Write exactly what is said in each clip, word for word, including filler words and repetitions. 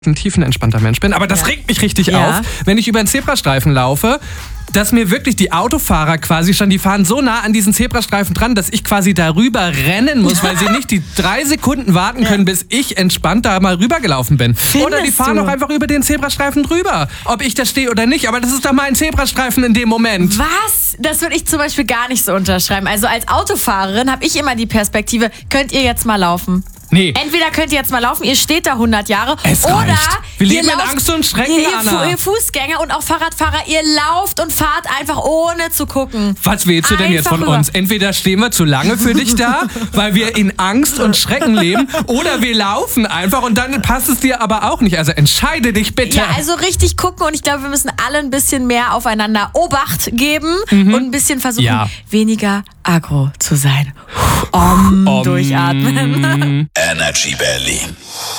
ein tiefenentspannter Mensch bin, aber das Ja. regt mich richtig Ja. auf, wenn ich über einen Zebrastreifen laufe, dass mir wirklich die Autofahrer quasi schon, die fahren so nah an diesen Zebrastreifen dran, dass ich quasi darüber rennen muss, weil sie nicht die drei Sekunden warten können, bis ich entspannt da mal rübergelaufen bin. Findest oder die fahren du? auch einfach über den Zebrastreifen drüber, ob ich da stehe oder nicht, aber das ist doch mein Zebrastreifen in dem Moment. Was? Das würde ich zum Beispiel gar nicht so unterschreiben. Also als Autofahrerin habe ich immer die Perspektive, könnt ihr jetzt mal laufen? Nee. Entweder könnt ihr jetzt mal laufen, ihr steht da hundert Jahre. Es oder reicht. Wir ihr leben in lauft- Angst und Schrecken, ihr, Anna. Fu- ihr Fußgänger und auch Fahrradfahrer, ihr lauft und fahrt einfach ohne zu gucken. Was willst du denn jetzt Einfach von rüber. uns? Entweder stehen wir zu lange für dich da, weil wir in Angst und Schrecken leben, oder wir laufen einfach und dann passt es dir aber auch nicht. Also entscheide dich bitte. Ja, also richtig gucken und ich glaube, wir müssen alle ein bisschen mehr aufeinander Obacht geben Mhm. und ein bisschen versuchen, Ja. weniger aggro zu sein. Om, Om. durchatmen. Energy Berlin.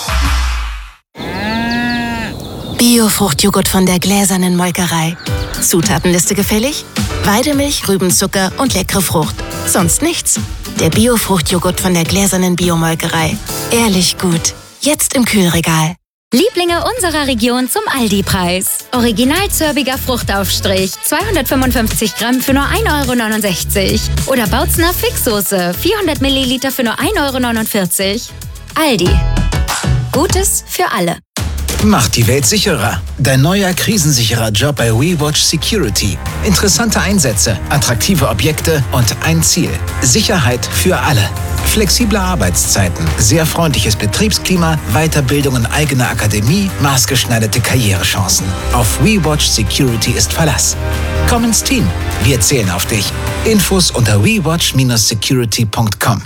Bio-Fruchtjoghurt von der gläsernen Molkerei. Zutatenliste gefällig? Weidemilch, Rübenzucker und leckere Frucht. Sonst nichts. Der Bio-Fruchtjoghurt von der gläsernen Biomolkerei. Ehrlich gut. Jetzt im Kühlregal. Lieblinge unserer Region zum Aldi-Preis. Original zörbiger Fruchtaufstrich, zweihundertfünfundfünfzig Gramm für nur ein Euro neunundsechzig. Oder Bautzner Fixsoße, vierhundert Milliliter für nur ein Euro neunundvierzig. Aldi. Gutes für alle. Macht die Welt sicherer. Dein neuer krisensicherer Job bei WeWatch Security. Interessante Einsätze, attraktive Objekte und ein Ziel. Sicherheit für alle. Flexible Arbeitszeiten, sehr freundliches Betriebsklima, Weiterbildung in eigener Akademie, maßgeschneiderte Karrierechancen. Auf WeWatch Security ist Verlass. Komm ins Team. Wir zählen auf dich. Infos unter we watch dash security punkt com.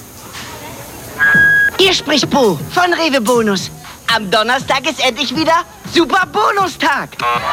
Hier spricht Bo von Rewe Bonus. Am Donnerstag ist endlich wieder Super Bonustag.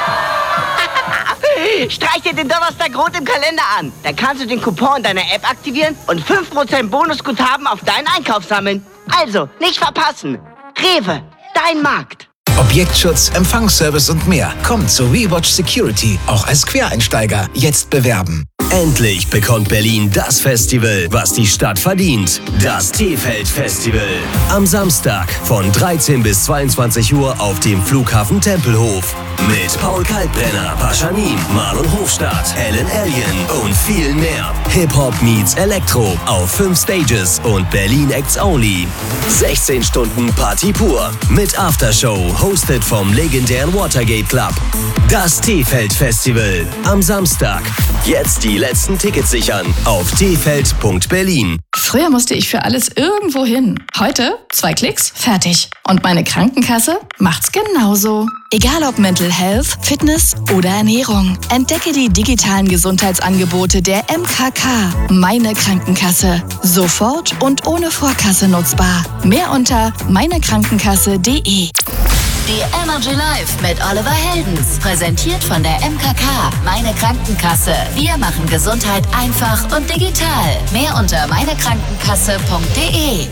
Streich dir den Donnerstag rot im Kalender an. Dann kannst du den Coupon in deiner App aktivieren und fünf Prozent Bonusguthaben auf deinen Einkauf sammeln. Also, nicht verpassen. Rewe, dein Markt. Objektschutz, Empfangsservice und mehr. Komm zu WeWatch Security, auch als Quereinsteiger. Jetzt bewerben. Endlich bekommt Berlin das Festival, was die Stadt verdient. Das T-Feld-Festival. Am Samstag von dreizehn bis zweiundzwanzig Uhr auf dem Flughafen Tempelhof. Mit Paul Kalkbrenner, Paschanin, Marlon Hofstadt, Helen Alien und viel mehr. Hip-Hop meets Elektro auf fünf Stages und Berlin Acts Only. sechzehn Stunden Party pur mit Aftershow, hosted vom legendären Watergate Club. Das T-Feld-Festival am Samstag. Jetzt die letzten Tickets sichern auf t feld punkt berlin. Früher musste ich für alles irgendwo hin. Heute zwei Klicks, fertig. Und meine Krankenkasse macht's genauso. Egal ob Mental Health, Fitness oder Ernährung. Entdecke die digitalen Gesundheitsangebote der M K K. Meine Krankenkasse. Sofort und ohne Vorkasse nutzbar. Mehr unter meinekrankenkasse punkt de. Die Energy Live mit Oliver Heldens. Präsentiert von der M K K. Meine Krankenkasse. Wir machen Gesundheit einfach und digital. Mehr unter meinekrankenkasse punkt de.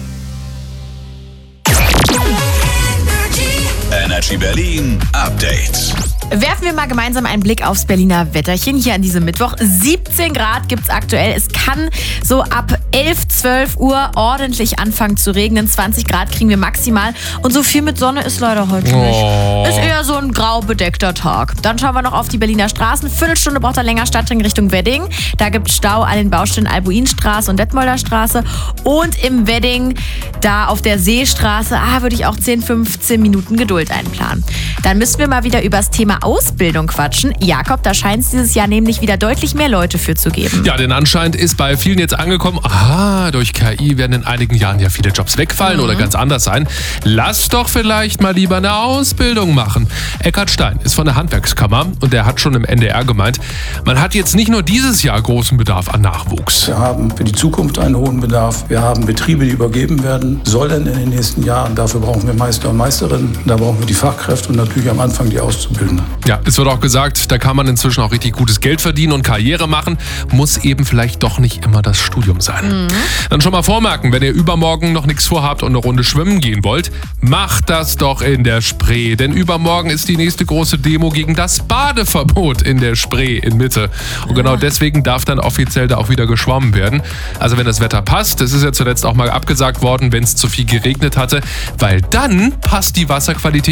Energy Berlin Update. Werfen wir mal gemeinsam einen Blick aufs Berliner Wetterchen hier an diesem Mittwoch. siebzehn Grad gibt's aktuell. Es kann so ab elf, zwölf Uhr ordentlich anfangen zu regnen. zwanzig Grad kriegen wir maximal. Und so viel mit Sonne ist leider heute nicht. Ist eher so ein grau bedeckter Tag. Dann schauen wir noch auf die Berliner Straßen. Viertelstunde braucht er länger Stadtring Richtung Wedding. Da gibt's Stau an den Baustellen Albuinstraße und Detmolder Straße. Und im Wedding, da auf der Seestraße, ah, würde ich auch zehn, fünfzehn Minuten Geduld einplanen. Dann müssen wir mal wieder über das Thema Ausbildung quatschen. Jakob, da scheint es dieses Jahr nämlich wieder deutlich mehr Leute für zu geben. Ja, denn anscheinend ist bei vielen jetzt angekommen, aha, durch K I werden in einigen Jahren ja viele Jobs wegfallen Mhm. oder ganz anders sein. Lass doch vielleicht mal lieber eine Ausbildung machen. Eckhard Stein ist von der Handwerkskammer und der hat schon im N D R gemeint, man hat jetzt nicht nur dieses Jahr großen Bedarf an Nachwuchs. Wir haben für die Zukunft einen hohen Bedarf. Wir haben Betriebe, die übergeben werden sollen in den nächsten Jahren. Dafür brauchen wir Meister und Meisterinnen. Da brauchen wir die Fachkräfte und natürlich natürlich am Anfang die Auszubildenden. Ja, es wird auch gesagt, da kann man inzwischen auch richtig gutes Geld verdienen und Karriere machen. Muss eben vielleicht doch nicht immer das Studium sein. Mhm. Dann schon mal vormerken, wenn ihr übermorgen noch nichts vorhabt und eine Runde schwimmen gehen wollt, macht das doch in der Spree. Denn übermorgen ist die nächste große Demo gegen das Badeverbot in der Spree in Mitte. Und genau deswegen darf dann offiziell da auch wieder geschwommen werden. Also wenn das Wetter passt, das ist ja zuletzt auch mal abgesagt worden, wenn es zu viel geregnet hatte, weil dann passt die Wasserqualität